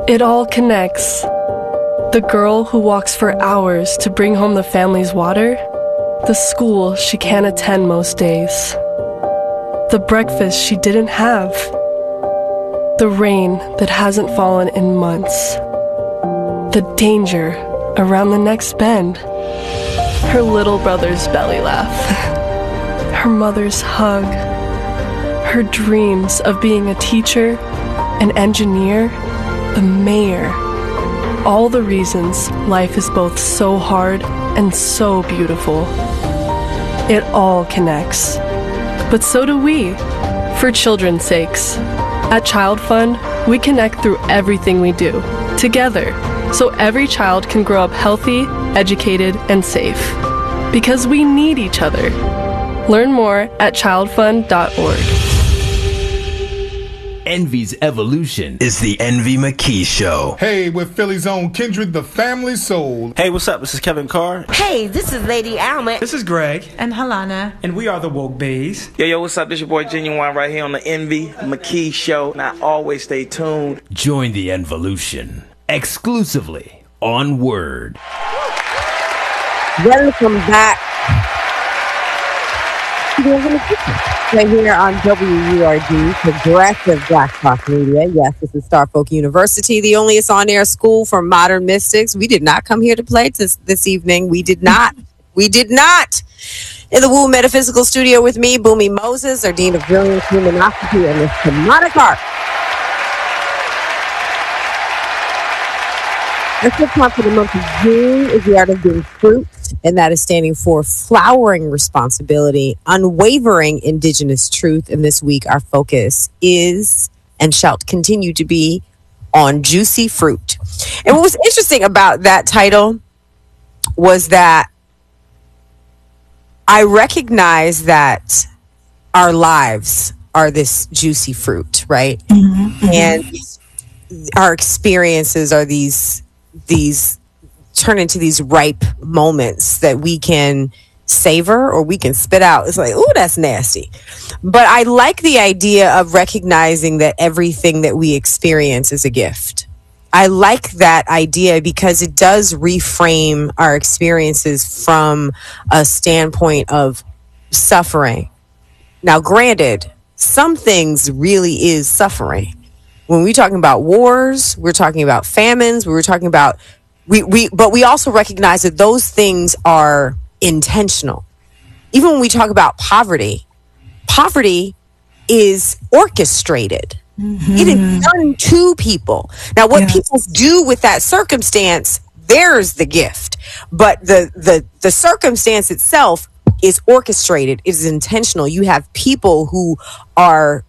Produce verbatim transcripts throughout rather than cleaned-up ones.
It all connects. The girl who walks for hours to bring home the family's water, the school she can't attend most days, the breakfast she didn't have, the rain that hasn't fallen in months, the danger around the next bend, her little brother's belly laugh, her mother's hug, her dreams of being a teacher, an engineer, the mayor. All the reasons life is both so hard and so beautiful. It all connects. But so do we, for children's sakes. At Child Fund, we connect through everything we do, together, so every child can grow up healthy, educated, and safe. Because we need each other. Learn more at child fund dot org. Envy's evolution is the Envy McKee Show. Hey, with Philly's own Kindred, the family soul. Hey, what's up? This is Kevin Carr. Hey, this is Lady Alma. This is Greg. And Halana. And we are the Woke Bays. Yo, yo, what's up? This your boy Genuine right here on the Envy McKee Show. Now, always stay tuned. Join the Envolution exclusively on Word. Welcome back. Right here on W U R D, Progressive Black Talk Media. Yes, this is Starfolk University, the only on-air school for modern mystics. We did not come here to play this, this evening. We did not. We did not. In the Woo Metaphysical Studio with me, Boomy Moses, our Dean of Brilliance, Humanosity, and Miss Demonic Art. Our fifth month for the month of June is the art of being fruit, and that is standing for flowering responsibility, unwavering indigenous truth. And this week, our focus is and shall continue to be on juicy fruit. And what was interesting about that title was that I recognize that our lives are this juicy fruit, right? Mm-hmm, mm-hmm. And our experiences are these these turn into these ripe moments that we can savor or we can spit out. It's like, oh, that's nasty. But I like the idea of recognizing that everything that we experience is a gift. I like that idea because it does reframe our experiences from a standpoint of suffering. Now, granted, some things really is suffering. When we're talking about wars, we're talking about famines, we were talking about, we, we, but we also recognize that those things are intentional. Even when we talk about poverty, poverty is orchestrated. Mm-hmm. It is done to people. Now, what yes. people do with that circumstance, there's the gift. But the, the, the circumstance itself is orchestrated, it is intentional. You have people who are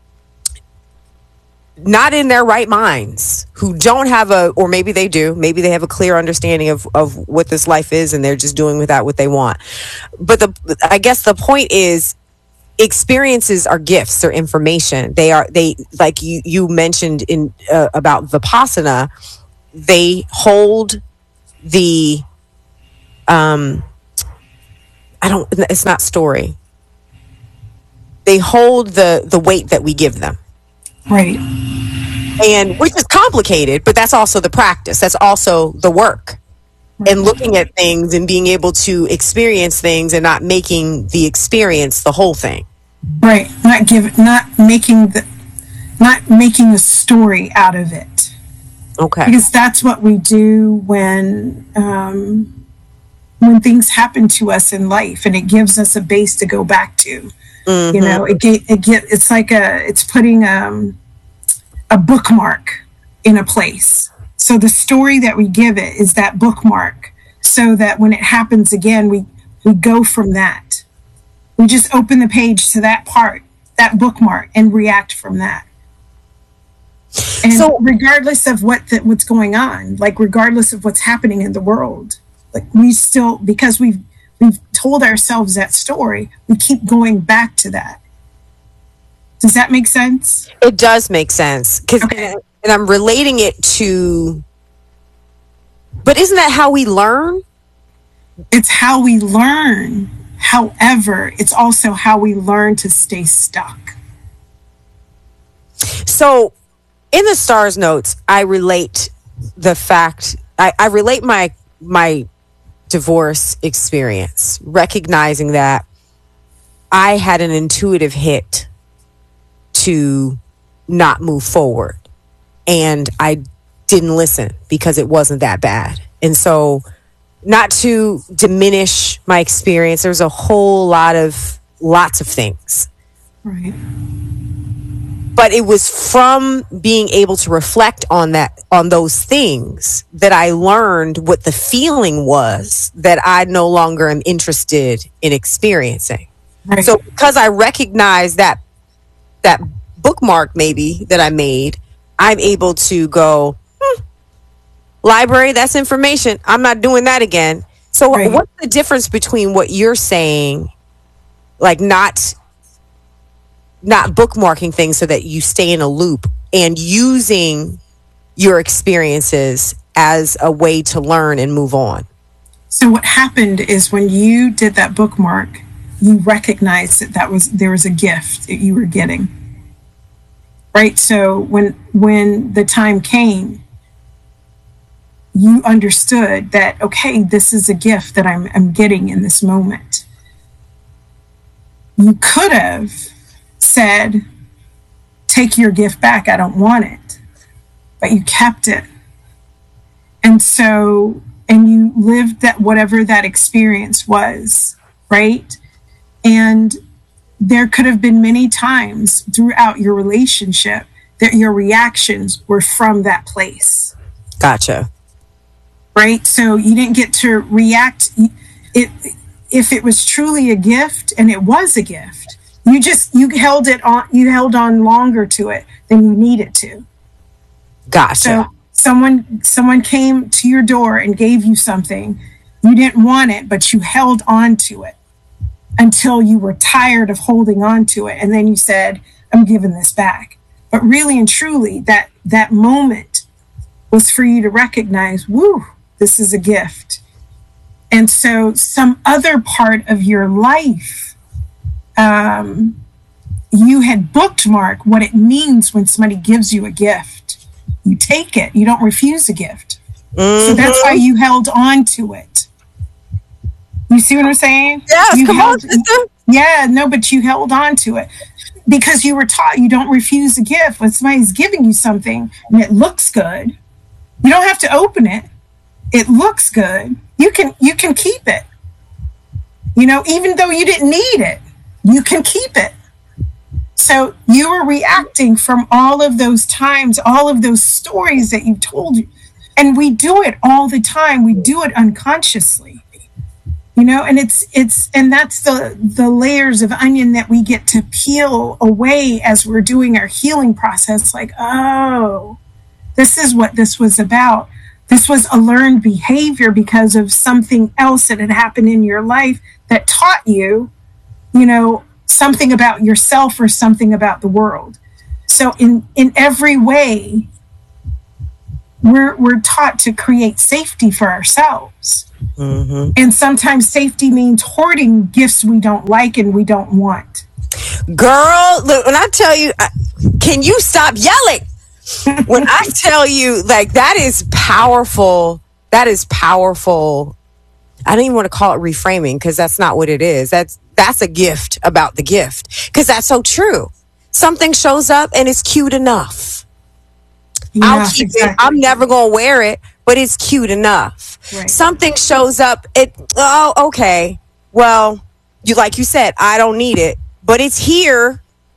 not in their right minds, who don't have a, or maybe they do, maybe they have a clear understanding of, of what this life is and they're just doing with that what they want. But the, I guess the point is, experiences are gifts, they're information. They are, they, like you, you mentioned in, uh, about Vipassana, they hold the, um, I don't, it's not story. They hold the, the weight that we give them. Right. And which is complicated, but that's also the practice. That's also the work. Right. And looking at things and being able to experience things and not making the experience the whole thing. Right. Not give not making the not making a story out of it. Okay. Because that's what we do when um when things happen to us in life, and it gives us a base to go back to. Mm-hmm. You know, it get, it get it's like a it's putting um, a bookmark in a place. So the story that we give it is that bookmark, so that when it happens again, we we go from that. We just open the page to that part, that bookmark, and react from that. And so, regardless of what the, what's going on, like regardless of what's happening in the world, like we still, because we've we've told ourselves that story, we keep going back to that. Does that make sense? It does make sense. Cause, okay. And I'm relating it to, but isn't that how we learn? It's how we learn. However, it's also how we learn to stay stuck. So in the stars notes, I relate the fact, I, I relate my, my divorce experience, recognizing that I had an intuitive hit to not move forward. And I didn't listen because it wasn't that bad. And so, not to diminish my experience, there's a whole lot of, lots of things. Right. But it was from being able to reflect on that, on those things, that I learned what the feeling was that I no longer am interested in experiencing. Right. So because I recognize that, that bookmark maybe that I made, I'm able to go, hmm, library, that's information. I'm not doing that again. So Right. what's the difference between what you're saying, like not not bookmarking things so that you stay in a loop, and using your experiences as a way to learn and move on? So what happened is when you did that bookmark, you recognized that that was, there was a gift that you were getting. Right? So when when the time came, you understood that, okay, this is a gift that I'm I'm getting in this moment. You could have said, take your gift back, I don't want it. But you kept it. And so, and you lived that, whatever that experience was, right? And there could have been many times throughout your relationship that your reactions were from that place. Gotcha. Right? So you didn't get to react. It, if it was truly a gift, and it was a gift, you just, you held it on, you held on longer to it than you needed to. Gotcha. So someone, someone came to your door and gave you something. You didn't want it, but you held on to it until you were tired of holding on to it. And then you said, I'm giving this back. But really and truly, that, that moment was for you to recognize, woo, this is a gift. And so some other part of your life, um, you had bookmarked what it means when somebody gives you a gift. You take it. You don't refuse a gift. Mm-hmm. So that's why you held on to it. You see what I'm saying? Yes, you come held, on, sister. Yeah, no, but you held on to it because you were taught you don't refuse a gift. When somebody's giving you something and it looks good, you don't have to open it. It looks good. You can you can keep it. You know, even though you didn't need it, you can keep it. So you were reacting from all of those times, all of those stories that you've told you. And we do it all the time. We do it unconsciously. You know, and it's it's and that's the the layers of onion that we get to peel away as we're doing our healing process. Like, oh, this is what this was about. This was a learned behavior because of something else that had happened in your life that taught you, you know, something about yourself or something about the world. So in, in every way, we're we're taught to create safety for ourselves. Mm-hmm. And sometimes safety means hoarding gifts we don't like and we don't want. Girl, look, when I tell you, can you stop yelling? When I tell you, like, that is powerful. That is powerful. I don't even want to call it reframing because that's not what it is. That's that's a gift about the gift, because that's so true. Something shows up and it's cute enough. Yeah, I'll keep exactly. it. I'm never going to wear it, but it's cute enough. Right. Something shows up. It oh okay. Well, you like you said, I don't need it, but it's here.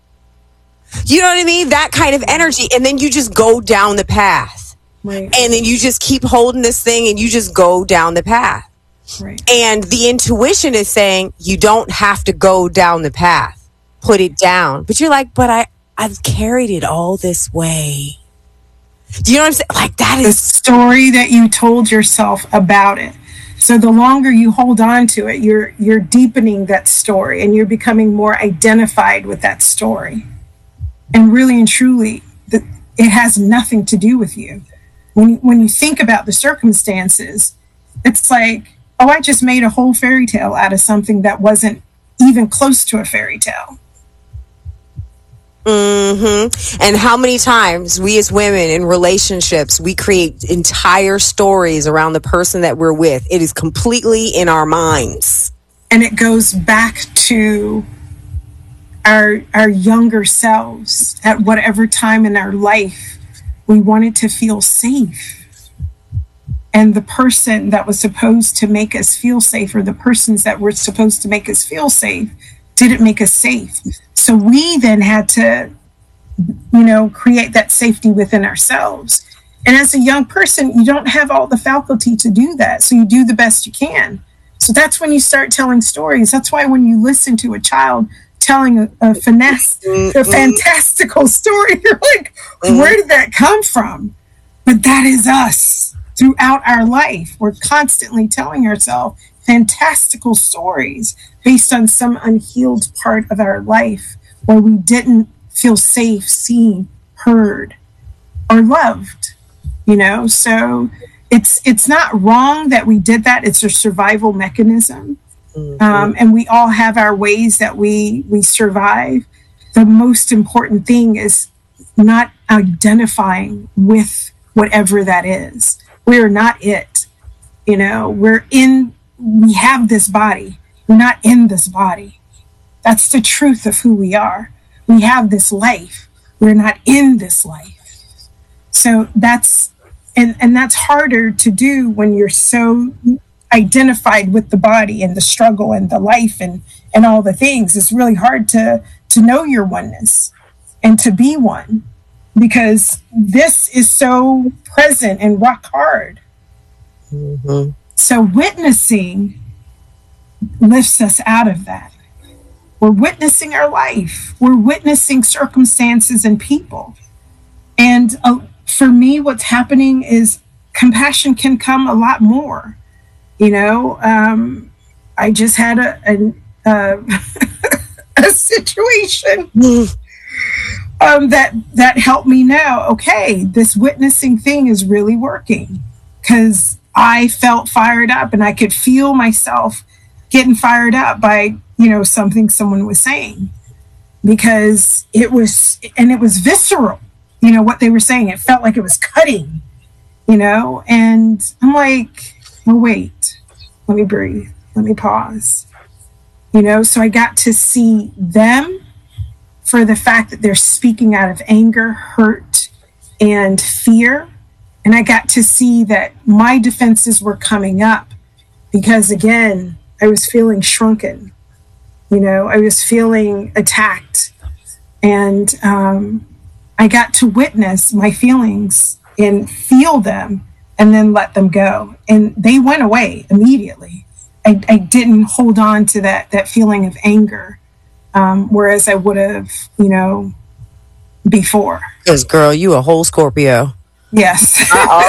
You know what I mean? That kind of energy. And then you just go down the path. Right. And then you just keep holding this thing and you just go down the path. Right. And the intuition is saying you don't have to go down the path. Put it down. But you're like, but I, I've carried it all this way. Do you know what I'm saying? Like, that is the story that you told yourself about it. So the longer you hold on to it, you're you're deepening that story and you're becoming more identified with that story. And really and truly, the, it has nothing to do with you. When, when you think about the circumstances, it's like, oh, I just made a whole fairy tale out of something that wasn't even close to a fairy tale. Mm-hmm. And how many times we as women in relationships, we create entire stories around the person that we're with. It is completely in our minds. And it goes back to our our younger selves at whatever time in our life we wanted to feel safe. And the person that was supposed to make us feel safe, or the persons that were supposed to make us feel safe, didn't make us safe. So we then had to, you know, create that safety within ourselves. And as a young person, you don't have all the faculty to do that. So you do the best you can. So that's when you start telling stories. That's why when you listen to a child telling a, a finesse, a fantastical story, you're like, where did that come from? But that is us throughout our life. We're constantly telling ourselves fantastical stories based on some unhealed part of our life where we didn't feel safe, seen, heard, or loved, you know? So it's it's not wrong that we did that. It's a survival mechanism. Mm-hmm. Um, and we all have our ways that we, we survive. The most important thing is not identifying with whatever that is. We are not it. You know, we're in, we have this body. We're not in this body. That's the truth of who we are. We have this life. We're not in this life. So that's, and, and that's harder to do when you're so identified with the body and the struggle and the life and, and all the things. It's really hard to, to know your oneness and to be one, because this is so present and rock hard. Mm-hmm. So witnessing lifts us out of that. We're witnessing our life. We're witnessing circumstances and people. And uh, for me, what's happening is compassion can come a lot more. You know, um, I just had a, a, uh, a situation um, that, that helped me know, okay, this witnessing thing is really working, because I felt fired up and I could feel myself getting fired up by, you know, something someone was saying, because it was, and it was visceral, you know, what they were saying. It felt like it was cutting, you know, and I'm like, oh, wait, let me breathe. Let me pause, you know? So I got to see them for the fact that they're speaking out of anger, hurt, and fear. And I got to see that my defenses were coming up because, again, I was feeling shrunken. You know, I was feeling attacked. And um, I got to witness my feelings and feel them and then let them go. And they went away immediately. I, I didn't hold on to that, that feeling of anger, um, whereas I would have, you know, before. Because, girl, you a whole Scorpio. Yes.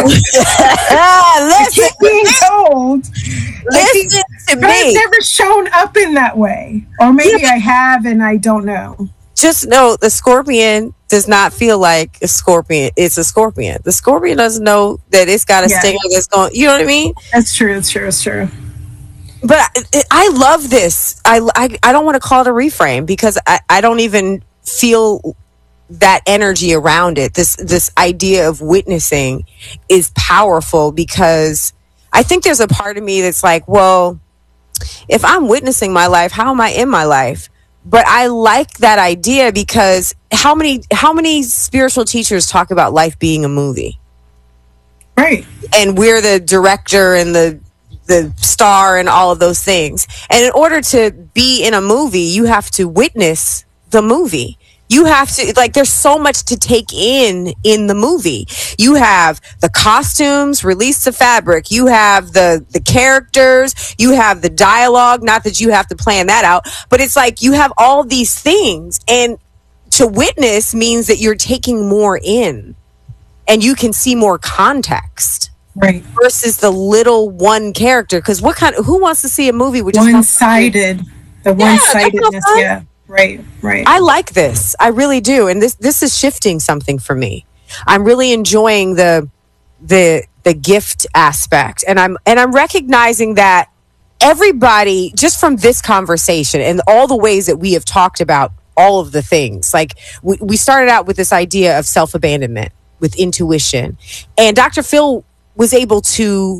ah, listen, I keep being told. Listen to me. I've never shown up in that way. Or maybe yeah. I have and I don't know. Just know the Scorpion does not feel like a scorpion. It's a scorpion. The Scorpion doesn't know that it's got a yeah. stinger that's going, you know what I mean? That's true. That's true. That's true. But I, I love this. I, I, I don't want to call it a reframe because I, I don't even feel that energy around it. This this idea of witnessing is powerful, because I think there's a part of me that's like, well, if I'm witnessing my life, how am I in my life? But I like that idea, because how many how many spiritual teachers talk about life being a movie? Right. And we're the director and the the star and all of those things. And in order to be in a movie, you have to witness the movie. You have to, like, there's so much to take in in the movie. You have the costumes, release the fabric. You have the, the characters. You have the dialogue. Not that you have to plan that out, but it's like you have all these things. And to witness means that you're taking more in and you can see more context. Right. Versus the little one character. Because what kind of, who wants to see a movie with just one-sided? The one-sidedness, yeah. yeah. Right, right. I like this. I really do. And this this is shifting something for me. I'm really enjoying the the the gift aspect. And I'm and I'm recognizing that everybody, just from this conversation and all the ways that we have talked about all of the things. Like we, we started out with this idea of self-abandonment with intuition, and Doctor Phil was able to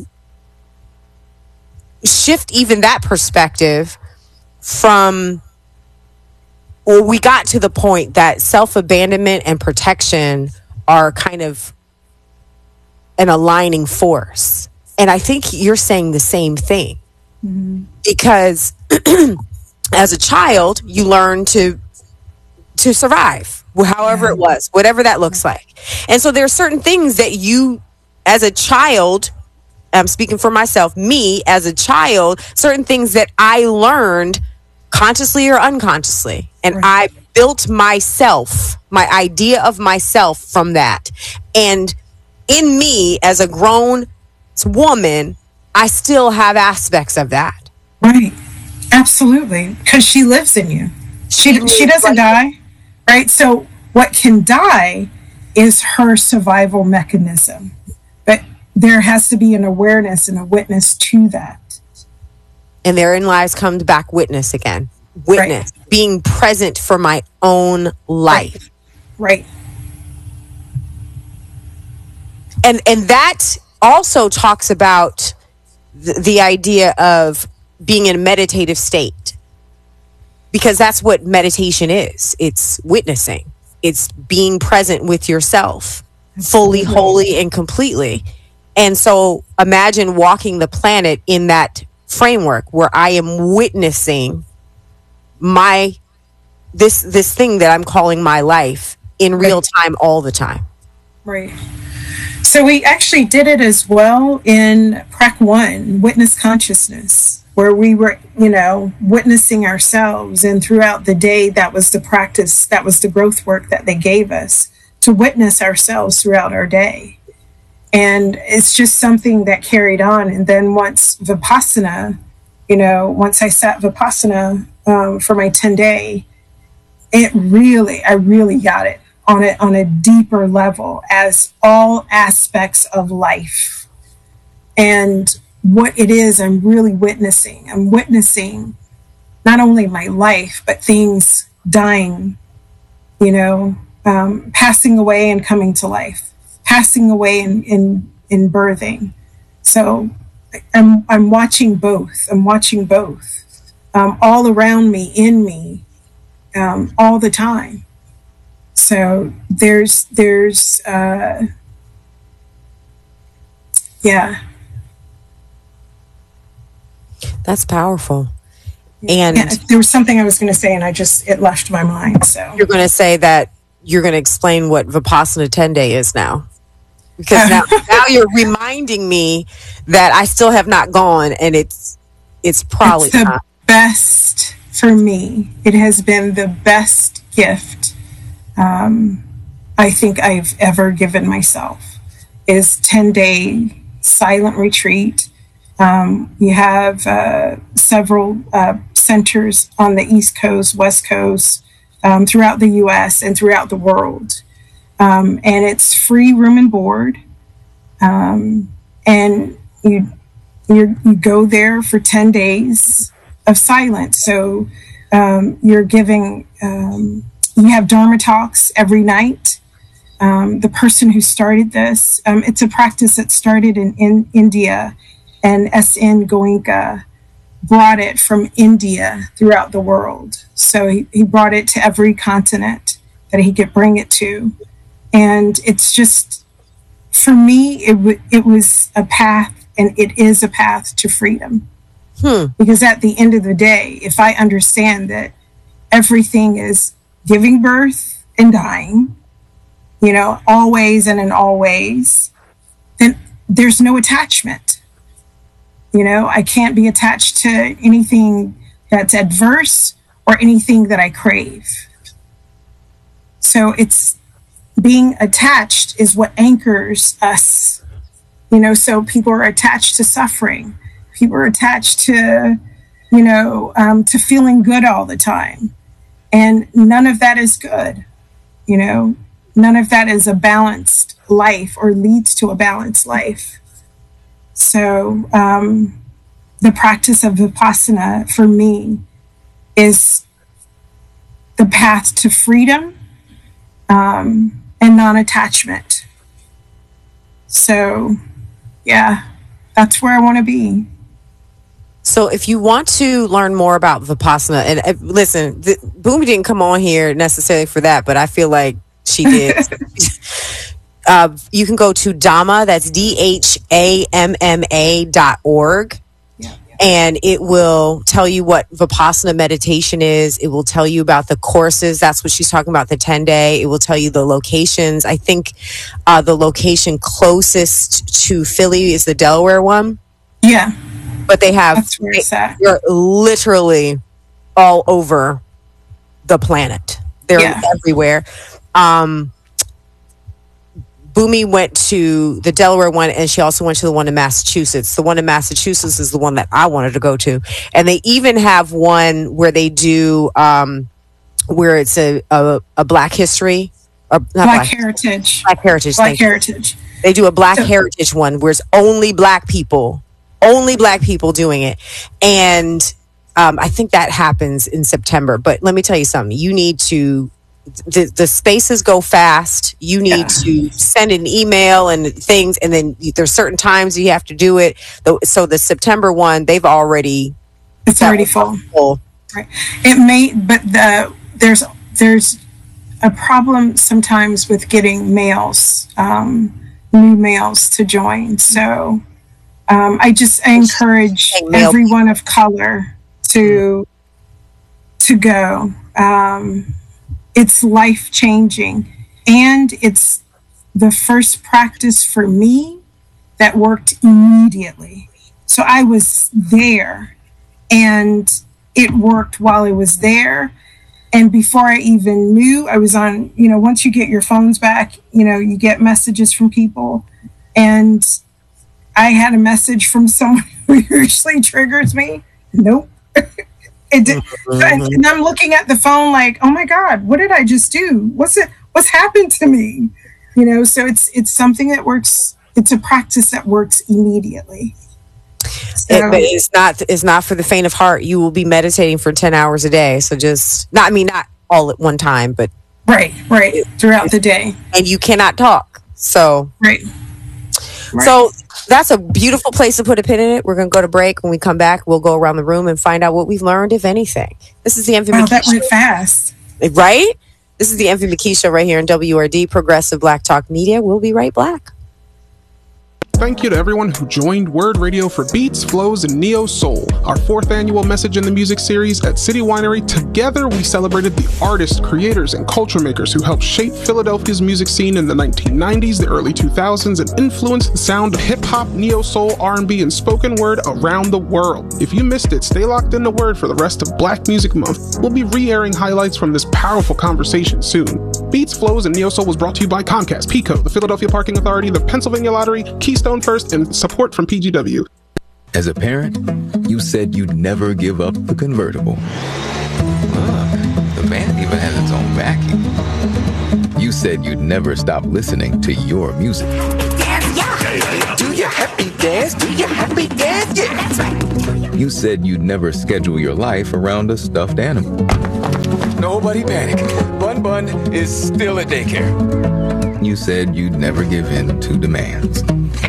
shift even that perspective from, well, we got to the point that self-abandonment and protection are kind of an aligning force. And I think you're saying the same thing. Mm-hmm. Because as a child, you learn to to survive, however it was, whatever that looks like. And so there are certain things that you, as a child, I'm speaking for myself, me as a child, certain things that I learned consciously or unconsciously. And right. I built myself, my idea of myself from that. And in me as a grown woman, I still have aspects of that. Right. Absolutely. Because she lives in you. She, she, she doesn't right. die. Right. So what can die is her survival mechanism. But there has to be an awareness and a witness to that. And therein lies comes back witness again. Witness. Right. Being present for my own life. Right. right. And and that also talks about the, the idea of being in a meditative state. Because that's what meditation is. It's witnessing. It's being present with yourself. Fully, wholly, and completely. And so imagine walking the planet in that framework where I am witnessing my this this thing that I'm calling my life in real time all the time. Right. So we actually did it as well in Prac One, Witness Consciousness, where we were, you know, witnessing ourselves. And throughout the day, that was the practice, that was the growth work that they gave us, to witness ourselves throughout our day. And it's just something that carried on. And then once Vipassana, you know, once I sat Vipassana um, for my ten day, it really, I really got it on a, on a deeper level as all aspects of life. And what it is I'm really witnessing, I'm witnessing not only my life, but things dying, you know, um, passing away and coming to life, passing away and in, in birthing. So I'm, I'm watching both. I'm watching both um, all around me, in me, um, all the time. So there's, there's, uh, yeah. That's powerful. And yeah, there was something I was going to say and I just, it left my mind. So you're going to say that you're going to explain what Vipassana ten day is now. Because now, now you're reminding me that I still have not gone, and it's, it's probably it's the time. Best for me. It has been the best gift um, I think I've ever given myself is ten day silent retreat. Um, you have uh, several uh, centers on the East Coast, West Coast, um, throughout the U S and throughout the world. Um, and it's free room and board. Um, and you, you you go there for ten days of silence. So um, you're giving, um, you have Dharma talks every night. Um, the person who started this, um, it's a practice that started in, in India, and S N Goenka brought it from India throughout the world. So he, he brought it to every continent that he could bring it to. And it's just, for me, it, w- it was a path, and it is a path to freedom. Hmm. Because at the end of the day, if I understand that everything is giving birth and dying, you know, always and in all ways, then there's no attachment. You know, I can't be attached to anything that's adverse or anything that I crave. So it's being attached is what anchors us. You know, so people are attached to suffering. People are attached to, you know, um, to feeling good all the time. And none of that is good. You know, none of that is a balanced life or leads to a balanced life. So um, the practice of Vipassana for me is the path to freedom um, and non-attachment. So, yeah, that's where I want to be. So if you want to learn more about Vipassana, and uh, listen, the, Boomy didn't come on here necessarily for that, but I feel like she did. uh, you can go to Dhamma, that's D H A M M A dot org. Yeah, yeah. And it will tell you what Vipassana meditation is. It will tell you about the courses. That's what she's talking about, the ten day. It will tell you the locations. I think uh, the location closest to Philly is the Delaware one. Yeah. But they have, That's where it's at. They're literally all over the planet. They're Yeah. everywhere. Um, Boomy went to the Delaware one, and she also went to the one in Massachusetts. The one in Massachusetts is the one that I wanted to go to. And they even have one where they do, um, where it's a, a, a Black history. Or not Black, Black Heritage. Black Heritage. Black thank you. Heritage. They do a Black So- Heritage one where it's only Black people. Only Black people doing it. And um, I think that happens in September. But let me tell you something. You need to, the, the spaces go fast. You need Yeah. to send an email and things. And then you, there's certain times you have to do it. So the September one, they've already. It's already full. full. Right. It may, but the there's there's a problem sometimes with getting males, um, new males to join. So um, I just I encourage everyone of color to to go. Um, it's life changing, and it's the first practice for me that worked immediately. So I was there, and it worked while I was there. And before I even knew, I was on, you know, once you get your phones back, you know, you get messages from people. And I had a message from someone who usually triggers me. Nope. It did. Mm-hmm. And I'm looking at the phone like, oh my God, what did I just do? What's it? What's happened to me? You know, so it's it's something that works. It's a practice that works immediately. So, It, but it's not it's not for the faint of heart. You will be meditating for ten hours a day. So just not I mean not all at one time, but right, right, throughout the day. And you cannot talk. So right. right. So that's a beautiful place to put a pin in it. We're going to go to break. When we come back, we'll go around the room and find out what we've learned, if anything. This is the Envy Wow, McKee that Show. went fast. Right? This is the Envy McKee Show right here in W R D, Progressive Black Talk Media. We'll be right back. Thank you to everyone who joined Word Radio for Beats, Flows, and Neo Soul, our fourth annual Message in the Music series at City Winery. Together, we celebrated the artists, creators, and culture makers who helped shape Philadelphia's music scene in the nineteen nineties, the early two thousands, and influenced the sound of hip-hop, neo soul, R and B, and spoken word around the world. If you missed it, stay locked into Word for the rest of Black Music Month. We'll be re-airing highlights from this powerful conversation soon. Beats, Flows, and Neo Soul was brought to you by Comcast, PECO, the Philadelphia Parking Authority, the Pennsylvania Lottery, Keystone First, and support from P G W. As a parent, you said you'd never give up the convertible. Look, the van even has its own vacuum. You said you'd never stop listening to your music. Do your happy dance, do your happy dance, yeah. That's right. You said you'd never schedule your life around a stuffed animal. Nobody panic. Bun Bun is still at daycare. You said you'd never give in to demands.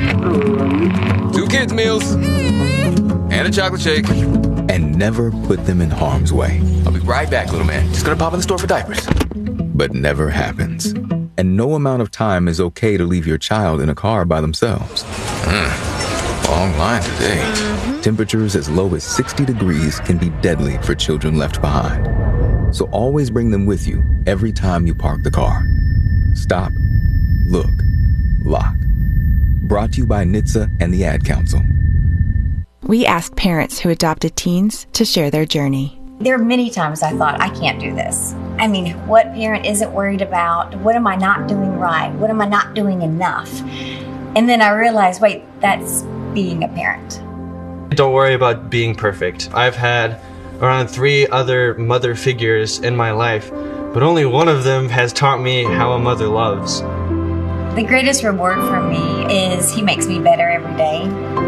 Two kids' meals and a chocolate shake. And never put them in harm's way. I'll be right back, little man. Just gonna pop in the store for diapers. But never happens. And no amount of time is okay to leave your child in a car by themselves. Mm, long line today. Temperatures as low as sixty degrees can be deadly for children left behind. So always bring them with you every time you park the car. Stop, look, lock. Brought to you by N H T S A and the Ad Council. We asked parents who adopted teens to share their journey. There are many times I thought, I can't do this. I mean, what parent isn't worried about? What am I not doing right? What am I not doing enough? And then I realized, wait, that's being a parent. Don't worry about being perfect. I've had around three other mother figures in my life, but only one of them has taught me how a mother loves. The greatest reward for me is he makes me better every day.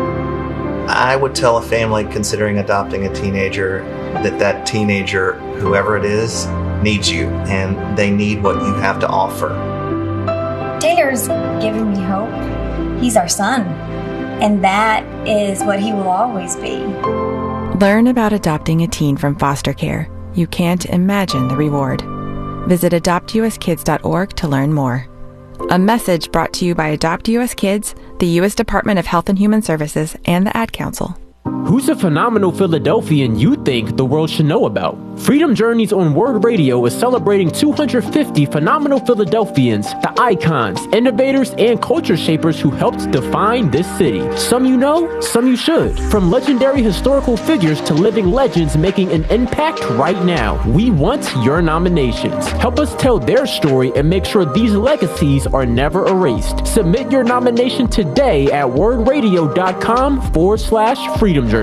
I would tell a family considering adopting a teenager that that teenager, whoever it is, needs you, and they need what you have to offer. Taylor's given me hope. He's our son, and that is what he will always be. Learn about adopting a teen from foster care. You can't imagine the reward. Visit adopt u s kids dot org to learn more. A message brought to you by Adopt U S Kids, the U S Department of Health and Human Services, and the Ad Council. Who's a phenomenal Philadelphian you think the world should know about? Freedom Journeys on Word Radio is celebrating two hundred fifty phenomenal Philadelphians, the icons, innovators, and culture shapers who helped define this city. Some you know, some you should. From legendary historical figures to living legends making an impact right now. We want your nominations. Help us tell their story and make sure these legacies are never erased. Submit your nomination today at wordradio.com forward slash freedom journeys.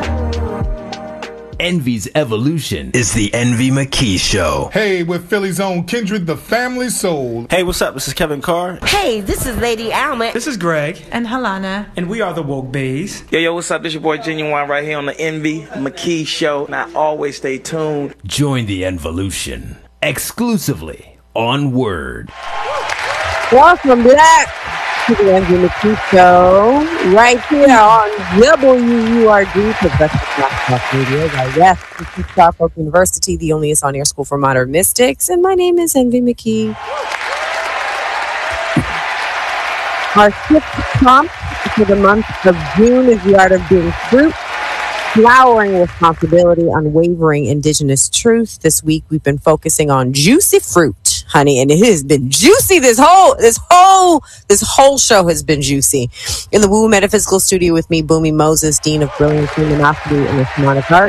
Envy's evolution is the Envy McKee Show. Hey, with Philly's own Kindred, the family soul. Hey, what's up? This is Kevin Carr. Hey, this is Lady Alma. This is Greg. And Halana. And we are the Woke Bays. Yo, yo, what's up? This your boy Genuine right here on the Envy McKee Show. And I always stay tuned. Join the Envolution exclusively on Word. Welcome back to the Envy McKee Show, right here on W U R D, Progressive Black Talk Radio. Yes, this is Southfield University, the only on-air school for modern mystics, and my name is Envy McKee. Our sixth prompt for the month of June is the art of being fruit, flowering responsibility, unwavering indigenous truth. This week we've been focusing on juicy fruit, honey, and it has been juicy. This whole, this whole, this whole show has been juicy. In the Woo Metaphysical Studio with me, Boomy Moses, Dean of Brilliant Luminosity and the Shamanic Art.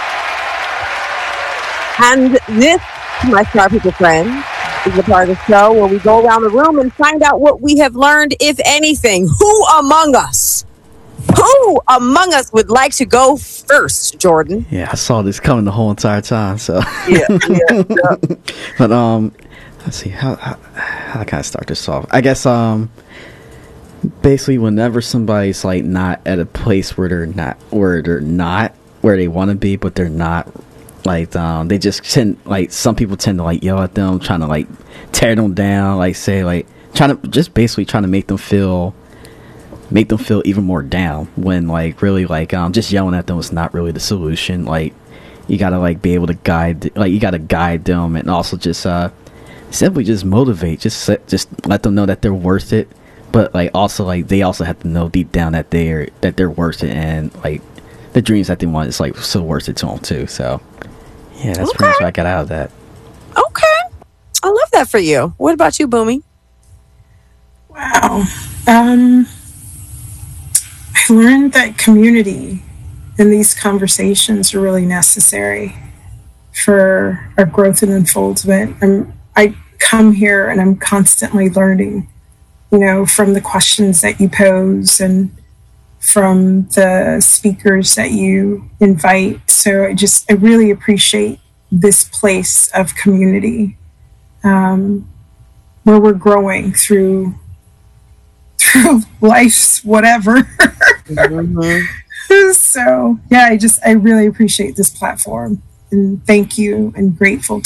And this, my Star People friends, is the part of the show where we go around the room and find out what we have learned, if anything. Who among us? Who among us would like to go first, Jordan? Yeah, I saw this coming the whole entire time. So yeah, yeah, yeah. But um, let's see how, how how can I start this off? I guess um, basically, whenever somebody's like not at a place where they're not, where they're not where they want to be, but they're not, like um, they just tend, like some people tend to like yell at them, trying to like tear them down, like say like trying to just basically trying to make them feel. make them feel even more down, when like really like um just yelling at them is not really the solution. Like you gotta like be able to guide, like you gotta guide them, and also just uh simply just motivate, just set, just let them know that they're worth it, but like also like they also have to know deep down that they're that they're worth it, and like the dreams that they want is like so worth it to them too. So yeah, that's okay. Pretty much what I got out of that. Okay, I love that for you. What about you, Boomy? Wow. um I learned that community and these conversations are really necessary for our growth and unfoldment. I'm, I come here and I'm constantly learning, you know, from the questions that you pose and from the speakers that you invite. So I just, I really appreciate this place of community um, where we're growing through through life's whatever. Mm-hmm. So yeah, I just I really appreciate this platform, and thank you, and grateful